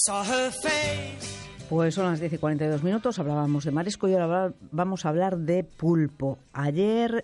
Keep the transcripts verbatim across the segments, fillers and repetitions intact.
Pues son las diez y cuarenta y dos minutos, hablábamos de marisco y ahora vamos a hablar de pulpo. Ayer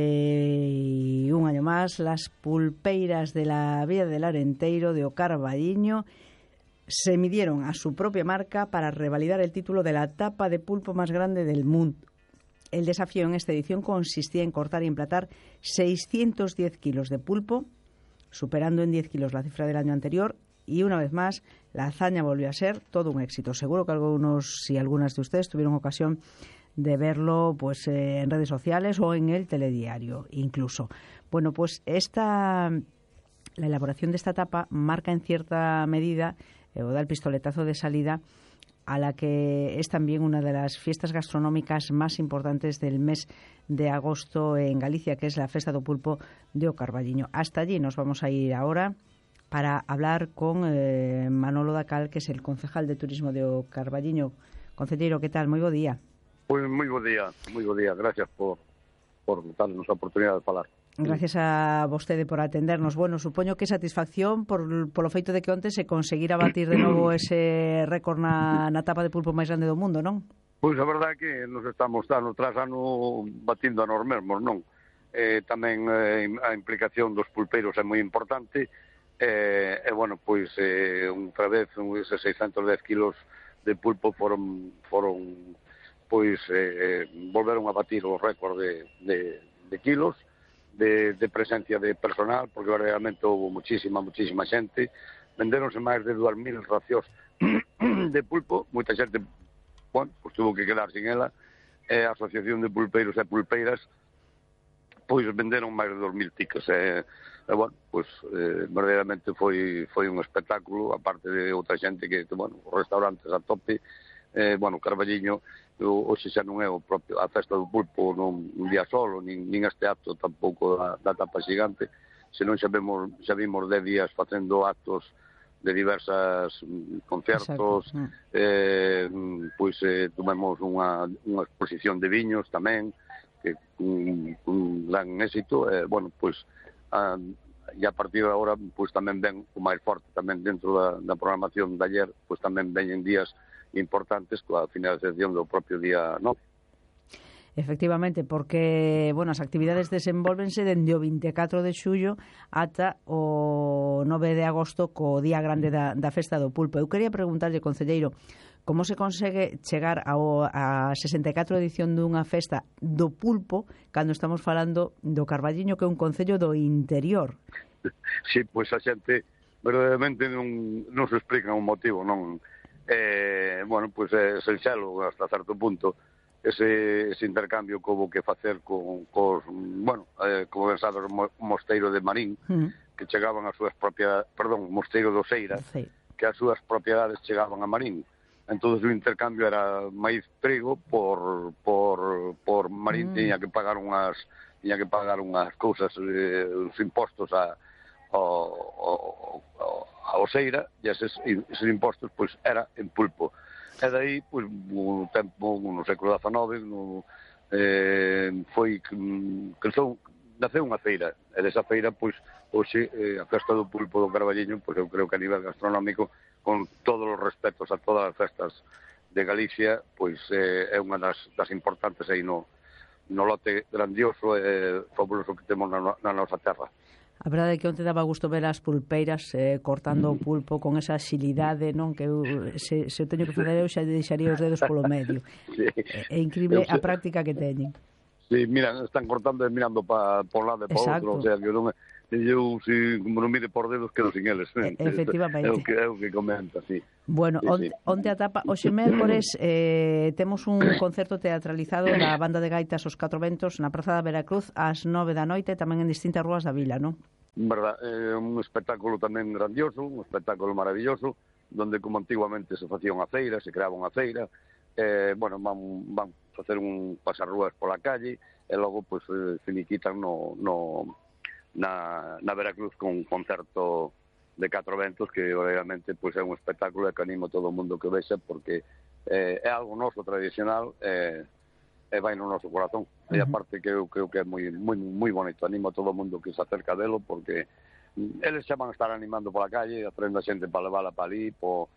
eh, y un año más, las pulpeiras de la Vía del Arenteiro de O Carballiño se midieron a su propia marca para revalidar el título de la tapa de pulpo más grande del mundo. El desafío en esta edición consistía en cortar y emplatar seiscientos diez kilos de pulpo, superando en diez kilos la cifra del año anterior. Y una vez más, la hazaña volvió a ser todo un éxito. Seguro que algunos y algunas de ustedes tuvieron ocasión de verlo pues eh, en redes sociales o en el telediario incluso. Bueno, pues esta, la elaboración de esta tapa marca en cierta medida eh, o da el pistoletazo de salida a la que es también una de las fiestas gastronómicas más importantes del mes de agosto en Galicia, que es la Festa do Pulpo de O Carballiño. Hasta allí nos vamos a ir ahora para hablar con eh, Manolo Dacal, que es el concejal de Turismo de O Carballiño. Concelleiro, que tal? Moi bo día. Pois moi bo día, moi bo día. Gracias por, por darnos a oportunidade de falar. Gracias a vostede por atendernos. Bueno, supoño que satisfacción por polo feito de que onte se conseguira batir de novo ese récord na, na tapa de pulpo máis grande do mundo, non? Pois a verdade é que nos estamos ano tras ano batindo a nos mesmos, non? Eh, tamén eh, a implicación dos pulpeiros é moi importante. E, eh, eh, bueno, pois eh, outra vez eses seiscientos dez kilos de pulpo foron foron pois eh, volveron a batir o récord de, de, de kilos de, de presencia de personal, porque realmente houve muchísima, muchísima xente. Vendéronse máis de dúas mil racións de pulpo, moita xente, bueno, pois tuvo que quedar sin ela. E a Asociación de Pulpeiros e Pulpeiras pois venderon máis de dos mil tickets. E, e bueno, pois eh, verdadeiramente foi foi un espectáculo, aparte de outra xente que, bueno, os restaurantes a tope. Eh, bueno, Carballiño hoxe xa non é o propio a festa do pulpo non un día solo, nin, nin este acto tampouco da, da tapa xigante, senón xa vemos xa vimos dez días facendo actos de diversas concertos. eh, pois eh, tumemos unha, unha exposición de viños tamén, que un, un gran éxito. Eh, bueno, pois a, e a partir de agora pois tamén ven o máis forte tamén dentro da, da programación de ayer, pois tamén veñen días importantes coa finalización do propio día nove. Efectivamente, porque, bueno, as actividades desenvolvense dende o vinte e catro de xullo ata o nove de agosto co día grande da, da Festa do Pulpo. Eu quería preguntarlle, concelleiro, como se consegue chegar ao, a sesenta e catro edición dunha festa do pulpo cando estamos falando do Carballiño, que é un concello do interior? Sí, pois a xente verdadeiramente non, non se explica un motivo, non. Eh, bueno, pois é sinxelo hasta certo punto ese, ese intercambio que houve que facer con, cos, bueno, eh, como ben sabes, o mosteiro de Marín, mm. que chegaban as súas propiedades, perdón, o mosteiro do Seira, sí. que as súas propiedades chegaban a Marín. Entonces o intercambio era maíz trigo por por por Marín, mm. tiña que pagar unhas tiña que pagar unhas cousas, eh, os impostos a ao, ao, ao Seira, e eses, eses impostos pois era en pulpo. E dai, pois, no tempo, no século dezenove, no, eh, foi crezou, naceu unha feira, e desa feira, pois, hoxe, eh, a festa do pulpo do Carballiño, pois eu creo que a nivel gastronómico, con todos os respetos a todas as festas de Galicia, pois eh, é unha das, das importantes aí no, no lote grandioso e fabuloso que temos na, na nosa terra. A verdade é que onte daba gusto ver as pulpeiras eh, cortando o pulpo con esa xilidade, non? Que eu, se, se eu teño que fazer eu xa deixaría os dedos polo medio. Sí. É, é increíble a práctica que teñen. Sí, mira, están cortando e mirando pa, por lado e por outro, o sea, que non é... Eu, si, como non mide por dedos, quedo sin eles. Eh? Efectivamente. É o que, é o que comenta, sí. Bueno, sí, onte, sí. onte a tapa, hoxe mércores, eh, temos un concerto teatralizado da banda de gaitas Os Catro Ventos na Praza da Veracruz ás nove da noite, tamén en distintas rúas da vila, non? Verdad, é un espectáculo tamén grandioso, un espectáculo maravilloso, donde como antiguamente se facía unha feira, se creaba unha feira, eh, bueno, van, van facer un pasarrúas pola calle, e logo, pois, pues, finiquitan no... no Na, na Veracruz con un concerto de Catro Ventos que obviamente pois, é un espectáculo que animo todo o mundo que vexa porque eh, é algo noso tradicional e eh, vai no noso corazón. Uh-huh. E aparte que eu creo que é moi, moi, moi bonito, animo a todo o mundo que se acerca delo porque eles xa van a estar animando pola calle, atrendo a xente para levala para ali, po,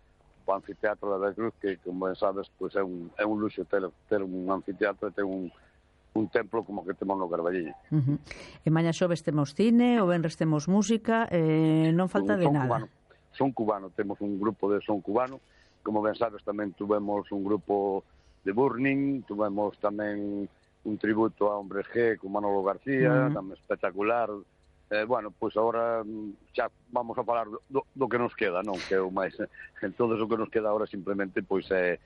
o anfiteatro da Cruz, que, como ben sabes, pois é un, é un luxo ter, ter un anfiteatro e ter un, un templo como que temos no Carballiño. Uh-huh. E maña xoves temos cine, o venres temos música, eh, non falta de son nada. Cubano. Son cubano, temos un grupo de son cubano, como ben sabes tamén tuvemos un grupo de Burning, tuvemos tamén un tributo a Hombres G con Manolo García, uh-huh. tamén espectacular. Eh, bueno, pois agora xa vamos a falar do, do que nos queda, non? Que é o máis, entón o que nos queda agora simplemente pois é,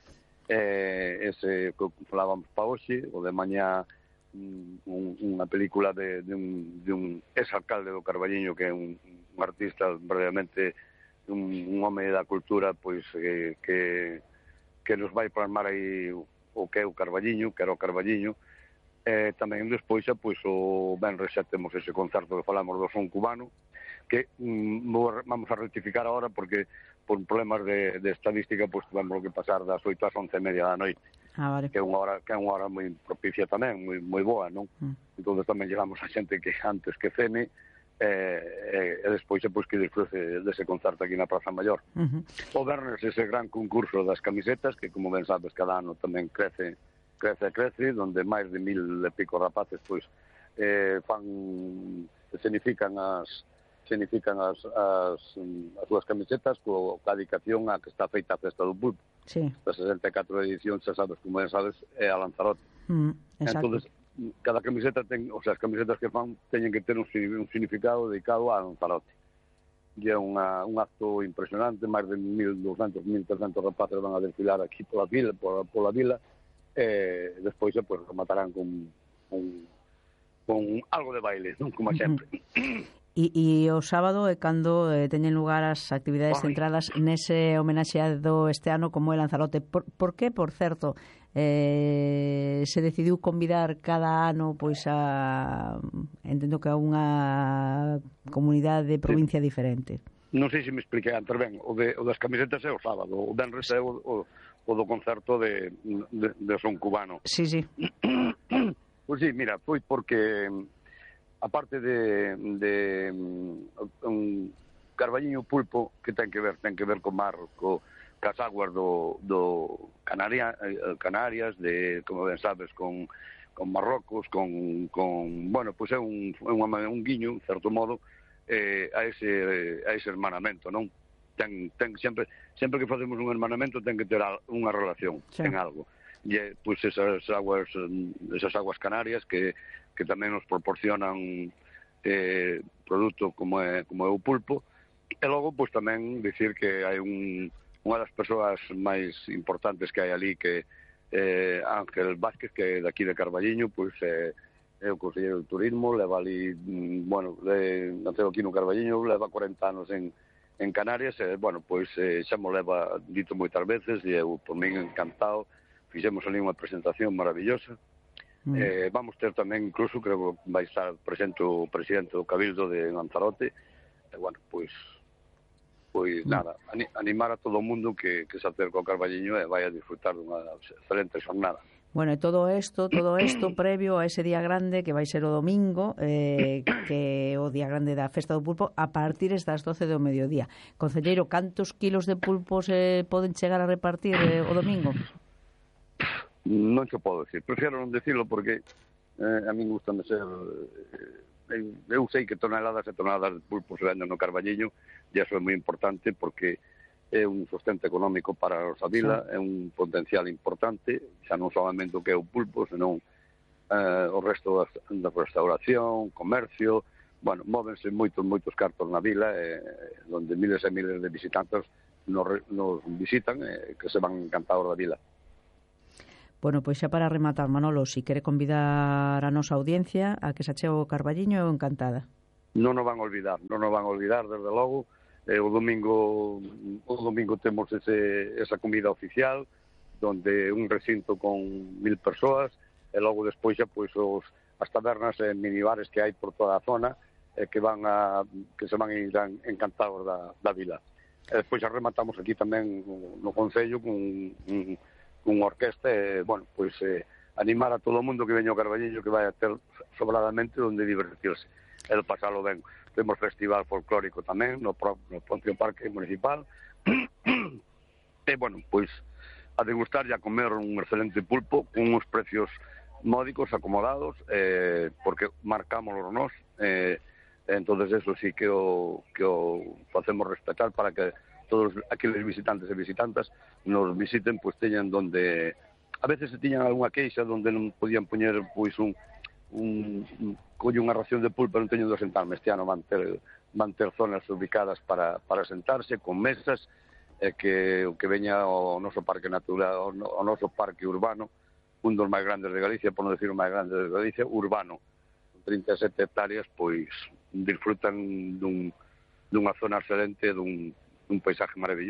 é ese que falábamos pa hoxe, o de mañá un, unha película de, de un, de un ex-alcalde do Carballiño, que é un, un artista verdadeiramente un, un home da cultura, pois que, que, que nos vai plasmar aí o que é o Carballiño, que era o Carballiño. Eh, tamén despois xa, pois, o venres xa temos ese concerto que falamos do son cubano, que mm, vamos a rectificar agora porque por problemas de, de estadística pois tivemos que pasar das oito ás once e media da noite, ah, vale. que é unha hora que é unha hora moi propicia tamén, moi moi boa, non? Mm. Entón tamén llegamos a xente que antes que cene e, e despois pois, que disfrute dese concerto aquí na Praza Maior. Uh-huh. O vernes ese gran concurso das camisetas, que como ben sabes cada ano tamén crece crece, crece, donde máis de mil e pico rapaces pois eh, fan, escenifican as escenifican as, as, as súas camisetas co, ca dedicación a que está feita a Festa do Pulpo. Sí. A sesenta e catro edición, xa sabes, como ben sabes, é a Lanzarote. Mm, Entonces, cada camiseta ten, o sea, as camisetas que fan teñen que ter un, un significado dedicado a Lanzarote. E é unha, un acto impresionante, máis de mil doscientos, mil trescentos rapaces van a desfilar aquí pola vila, pola, pola vila, e despois pues, rematarán con, con, con algo de baile, non? Como sempre. E, e o sábado é cando eh, teñen lugar as actividades Ay. centradas nese homenaxeado este ano como é Lanzarote. Por, por que, por certo, eh, se decidiu convidar cada ano pois a, entendo que a unha comunidade de provincia sí. diferente? Non sei se me expliquei antes ben, o, de, o das camisetas é o sábado, o venres é o, o, o do concerto de, de, de son cubano. Sí, sí. Pois sí, mira, foi porque aparte de, de un Carballiño Pulpo que ten que ver, ten que ver co mar, co cas aguas do, do Canaria, Canarias, de, como ben sabes, con, con Marrocos, con, con bueno, pois é un, un, un guiño, en certo modo, eh, a ese a ese hermanamento, non? Ten, ten sempre sempre que facemos un hermanamento ten que ter unha relación, sí. en algo. E pois esas aguas esas aguas canarias que que tamén nos proporcionan eh, produto como é como é o pulpo, e logo pois tamén dicir que hai un unha das persoas máis importantes que hai ali, que eh, Ángel Vázquez, que é daqui de Carballiño, pois eh, é o conselleiro de turismo, leva ali, bueno, de, naceu aquí no Carballiño, leva corenta anos en, en Canarias, e, bueno, pois eh, xa mo leva dito moitas veces, e eu, por min, encantado, fixemos ali unha presentación maravillosa. Mm. Eh, vamos ter tamén, incluso, creo que vai estar presente o presidente do Cabildo de Lanzarote, e, bueno, pois, pois nada, animar a todo o mundo que, que se acerca ao Carballiño e vai a disfrutar dunha excelente xornada. Bueno, e todo isto, todo isto previo a ese día grande que vai ser o domingo, eh, que é o día grande da Festa do Pulpo, a partir das doce do mediodía. Concelleiro, cantos kilos de pulpos eh, poden chegar a repartir eh, o domingo? Non se podo decir, prefiero non decirlo porque eh, a min gusta ser... Eh, eu sei que toneladas e toneladas de pulpos se venden no Carballiño, e iso é moi importante porque é un sustento económico para a nosa vila, sí. é un potencial importante, xa non solamente o que é o pulpo, senón eh, o resto da, da restauración, comercio, bueno, móvense moitos, moitos cartos na vila, eh, onde miles e miles de visitantes nos, nos visitan, eh, que se van encantados da vila. Bueno, pois xa para rematar, Manolo, si quere convidar a nosa audiencia a que se achegue o Carballiño, eu encantada. Non nos van a olvidar, non nos van a olvidar, desde logo. Eh, o domingo o domingo temos ese, esa comida oficial, donde un recinto con mil persoas, e logo despois xa pois os as tabernas e minibares que hai por toda a zona, eh, que van a que se van a ir encantados da, da vila. E despois xa rematamos aquí tamén no concello con un unha orquesta e, bueno, pois eh, animar a todo o mundo que veña ao Carballiño que vai a ter sobradamente onde divertirse e de pasalo ben. Temos festival folclórico tamén no, pro, no propio Parque Municipal e E, bueno, pois, a degustar e a comer un excelente pulpo con uns precios módicos, acomodados, eh, porque marcámoslo nós, eh, entonces eso sí que o, que o facemos respetar para que todos aqueles visitantes e visitantas nos visiten, pois teñan donde... A veces se tiñan algunha queixa donde non podían poñer, pois, un... un, un collo unha ración de pulpo, non teño onde sentarme. Este ano van ter, van ter zonas ubicadas para, para sentarse, con mesas, e que o que veña ao noso parque natural, ao noso parque urbano, un dos máis grandes de Galicia, por non decir o máis grande de Galicia, urbano, con trinta e sete hectáreas, pois disfrutan dun, dunha zona excelente, dun, dun paisaje maravilloso.